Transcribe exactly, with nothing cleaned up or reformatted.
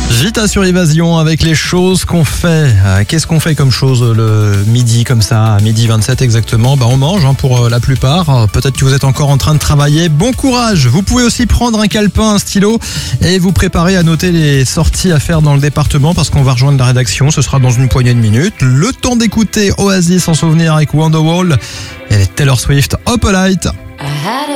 Vita sur Évasion avec les choses qu'on fait. Euh, Qu'est-ce qu'on fait comme chose le midi comme ça, à midi vingt-sept exactement? Bah on mange hein, pour euh, la plupart. Euh, Peut-être que vous êtes encore en train de travailler. Bon courage. Vous pouvez aussi prendre un calepin, un stylo et vous préparer à noter les sorties à faire dans le département parce qu'on va rejoindre la rédaction. Ce sera dans une poignée de minutes. Le temps d'écouter Oasis en souvenir avec Wonderwall et Taylor Swift, Opalite.